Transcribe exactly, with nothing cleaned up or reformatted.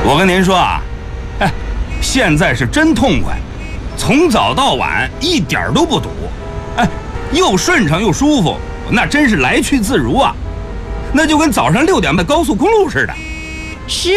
我跟您说啊，哎，现在是真痛快，从早到晚一点都不堵，哎，又顺畅又舒服，那真是来去自如啊，那就跟早上六点半高速公路似的。 是